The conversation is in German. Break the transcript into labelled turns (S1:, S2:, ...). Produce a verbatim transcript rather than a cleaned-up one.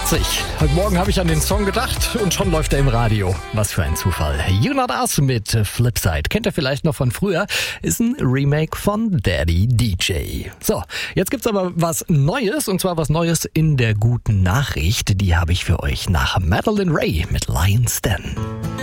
S1: vierzig. Heute Morgen habe ich an den Song gedacht und schon läuft er im Radio. Was für ein Zufall. You Not Us mit Flipside. Kennt ihr vielleicht noch von früher? Ist ein Remake von Daddy D J. So, jetzt gibt's aber was Neues, und zwar was Neues in der guten Nachricht. Die habe ich für euch nach Madeline Ray mit Lion's Den.